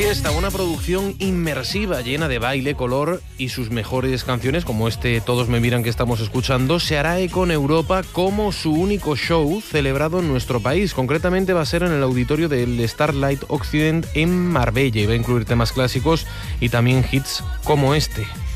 Fiesta, una producción inmersiva llena de baile, color y sus mejores canciones, como este Todos me miran que estamos escuchando, se hará eco en Europa como su único show celebrado en nuestro país. Concretamente va a ser en el auditorio del Starlight Occident en Marbella y va a incluir temas clásicos y también hits como este.